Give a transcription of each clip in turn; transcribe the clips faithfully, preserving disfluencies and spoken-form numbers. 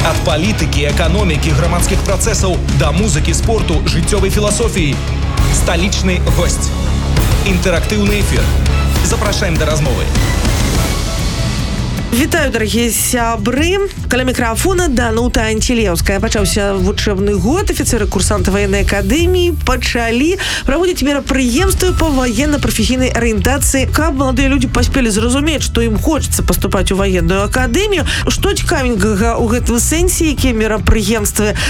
Ад палітыкі, эканомікі, грамадскіх працэсаў да музыкі, спорту, жыццёвай філасофіі. Сталічны госць. Інтэрактыўны эфір. Запрашаем да размовы. Вітаю, дарагія сябры. Каля мікрафона Данута Антилеўская. Пачаўся вучэбны год. Афіцеры курсанты ваеннай акадэміі пачалі праводзіць мерапрыемствы па ваенна-прафесійнай арыентацыі, каб маладыя людзі паспелі зразумець, што ім хочацца паступаць у ваенную акадэмію. Што цікавенькага ў гэтым сэнсе, якія мерапрыемствы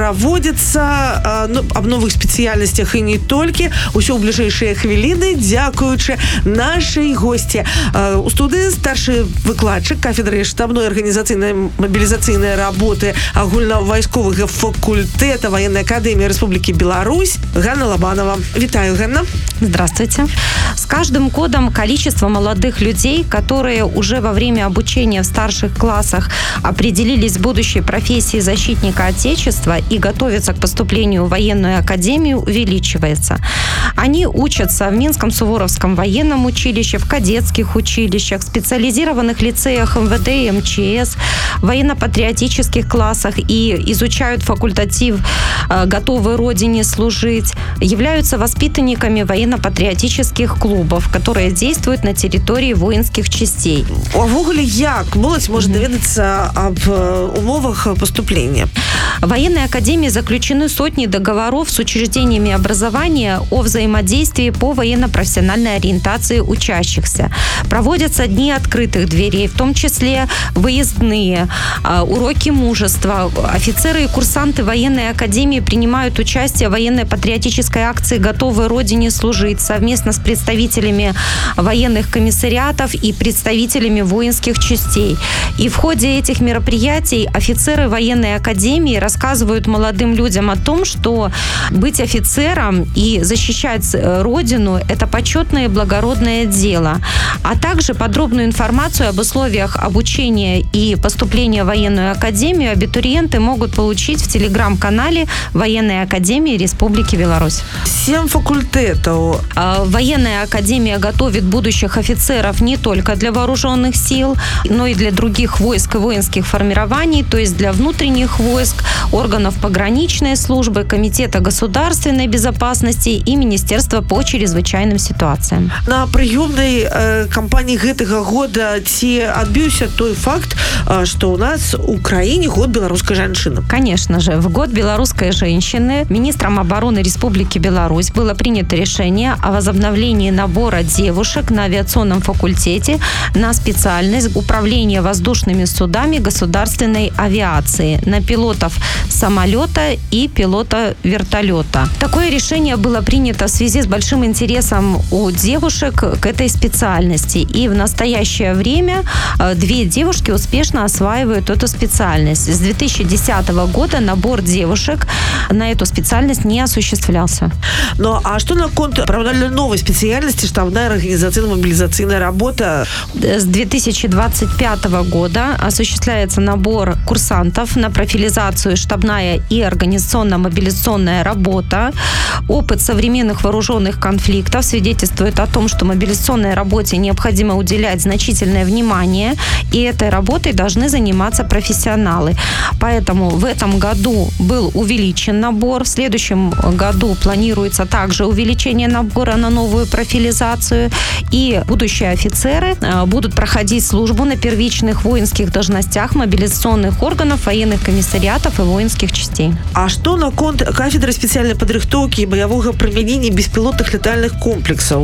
праводзяцца, ну, аб новых спецыяльнасцях і не толькі. Усё ў бліжэйшыя хвіліны, дзякуючы нашай госці. У студыі старшы выкладчык кафедры штабной арганізацыйнай мабілізацыйнай работы агульнавайсковага факультэта Военной академии Республики Беларусь Ганна Лобанова. Витаю, Ганна. Здравствуйте. С каждым годом количество молодых людей, которые уже во время обучения в старших классах определились в будущей профессии защитника Отечества и готовятся к поступлению в военную академию, увеличивается. Они учатся в Минском Суворовском военном училище, в кадетских училищах, специализированных лицеях эм вэ дэ и эм че эс, военно-патриотических классах и изучают факультатив «Готовы Родине служить», являются воспитанниками военно-патриотических клубов, которые действуют на территории воинских частей. Увогуле, як молодь может доведаться об умовах поступления? В военной академии заключены сотни договоров с учреждениями образования о взаимодействии по военно-профессиональной ориентации учащихся. Проводятся дни открытых дверей, в том числе выездные, уроки мужества. Офицеры и курсанты военной академии принимают участие в военно-патриотической акции «Готовы Родине служить» совместно с представителями военных комиссариатов и представителями воинских частей. И в ходе этих мероприятий офицеры военной академии рассказывают молодым людям о том, что быть офицером и защищать Родину – это почетное и благородное дело. А также подробную информацию об условиях обучения и поступления в военную академию абитуриенты могут получить в телеграм-канале Военной академии Республики Беларусь. Семь факультетов. Военная академия готовит будущих офицеров не только для вооруженных сил, но и для других войск и воинских формирований, то есть для внутренних войск, органов пограничной службы, Комитета государственной безопасности и Министерства по чрезвычайным ситуациям. На приемной э, кампании гэтага года ці отбился той факт, э, что у нас в Украине год белорусской женщины. Конечно же, в год белорусской женщины министром обороны Республики Беларусь было принято решение о возобновлении набора девушек на авиационном факультете на специальность управления воздушными судами государственной авиации, на пилотов самолета и пилота вертолета. Такое решение было принято в связи с большим интересом у девушек к этой специальности. И в настоящее время две девушки успешно осваивают эту специальность. С две тысячи десятого года набор девушек на эту специальность не осуществлялся. Ну, а что на конт правда новой специальности штабная организационно-мобилизационная работа? С две тысячи двадцать пятого года осуществляется набор курсантов на профилизацию штабная и организационно-мобилизационная работа. Опыт современных вооруженных конфликтов свидетельствует о том, что мобилизационной работе необходимо уделять значительное внимание, и этой работой должны заниматься профессионалы. Поэтому в этом году был увеличен набор. В следующем году планируется также увеличение набора на новую профилизацию, и будущие офицеры будут проходить службу на первичных воинских должностях мобилизационных органов, военных комиссариатов и воинских частей. А что на конт кафедры специальной подрыхтовки и боевого применения беспилотных летальных комплексов?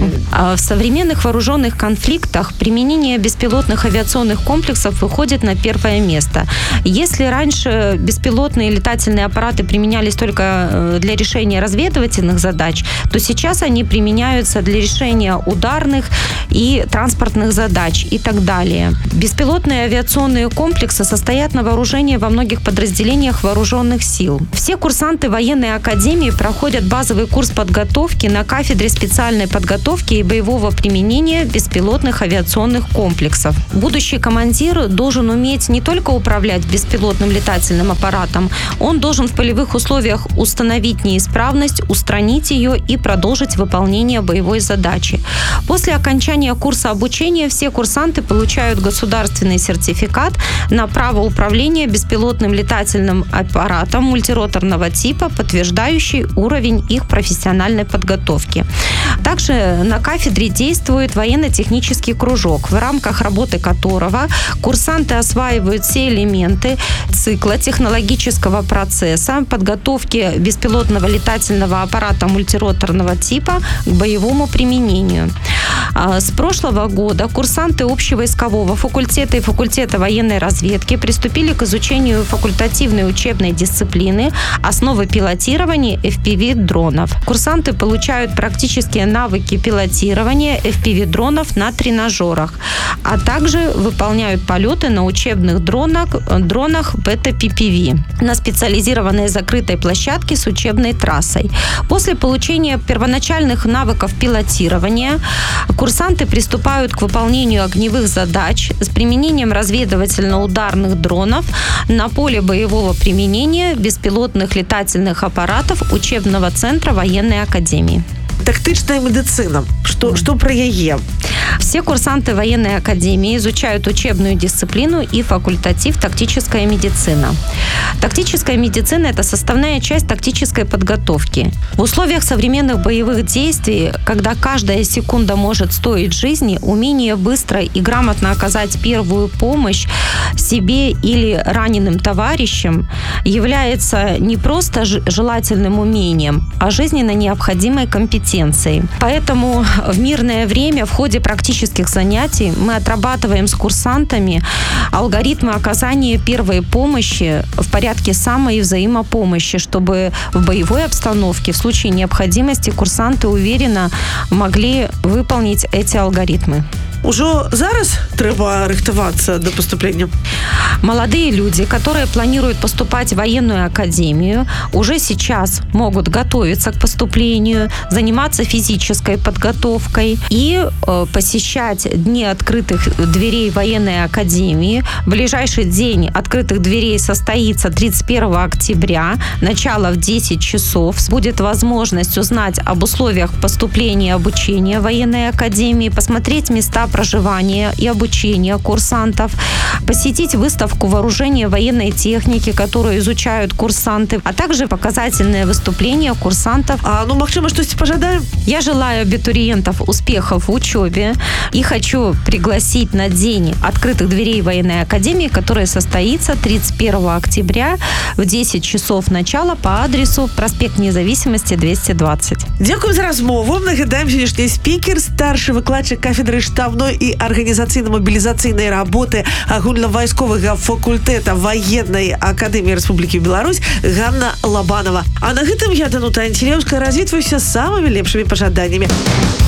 В современных вооруженных конфликтах применение беспилотных авиационных комплексов выходит на первое место. Если раньше беспилотные летательные аппараты применялись только для решения разведывательных задач, то сейчас они применяются для решения ударных и транспортных задач и так далее. Беспилотные авиационные комплексы состоят на вооружении во многих подразделениях вооруженных сил. Все курсанты военной академии проходят базовый курс подготовки на кафедре специальной подготовки и боевого применения беспилотных авиационных комплексов. Будущий командир должен уметь не только управлять беспилотным летательным аппаратом, он должен в полевых условиях установить неисправность, устранить ее и продолжить выполнение боевой задачи. После окончания курса обучения все курсанты получают государственный сертификат на право управления беспилотным летательным аппаратом мультироторного типа, подтверждающий уровень их профессиональной подготовки. Также на кафедре действует военно-технический кружок, в рамках работы которого курсанты осваивают все элементы цикла технологического процесса подготовки беспилотного летательного аппарата мультироторного типа к боевому применению. С прошлого года курсанты общевойскового факультета и факультета военной разведки приступили к изучению факультативной учебной дисциплины «Основы пилотирования эф пи ви-дронов». Курсанты получают практические навыки пилотирования эф пи ви-дронов на тренажерах, а также выполняют полеты на учебных дронах, дронах бета-пи пи ви на специализированной закрытой площадке с учебной трассой. После получения первоначальных навыков пилотирования курсанты приступают к выполнению огневых задач с применением разведывательно-ударных дронов на поле боевого применения беспилотных летательных аппаратов учебного центра военной академии. Тактичная медицина. Что, что про яе? Все курсанты военной академии изучают учебную дисциплину и факультатив «Тактическая медицина». Тактическая медицина – это составная часть тактической подготовки. В условиях современных боевых действий, когда каждая секунда может стоить жизни, умение быстро и грамотно оказать первую помощь себе или раненым товарищам является не просто желательным умением, а жизненно необходимой компетенцией. Поэтому в мирное время в ходе практических занятий мы отрабатываем с курсантами алгоритмы оказания первой помощи в порядке самой взаимопомощи, чтобы в боевой обстановке в случае необходимости курсанты уверенно могли выполнить эти алгоритмы. Уже зараз треба рыхтоваться до поступления? Молодые люди, которые планируют поступать в военную академию, уже сейчас могут готовиться к поступлению, заниматься физической подготовкой и э, посещать дни открытых дверей военной академии. Ближайший день открытых дверей состоится тридцать первого октября, начало в десять часов. Будет возможность узнать об условиях поступления и обучения в военной академии, посмотреть места проживания и обучения курсантов, посетить выставку вооружения военной техники, которую изучают курсанты, а также показательные выступления курсантов. А, ну, магчыма, что-то пожадаем? Я желаю абитуриентов успехов в учебе и хочу пригласить на день открытых дверей военной академии, который состоится тридцать первого октября в десять часов начала по адресу проспект Независимости двести двадцать. Дякую за размову. Нагадаем, сённяшні спікер, старший выкладчик кафедры штабной и организационно-мобилизационной работы агульнавайсковага факультета военной академии Республики Беларусь Ганна Лабанова. А на гэтым я, Данута Антилеўская, развітваюся самыми лепшими пожаданиями.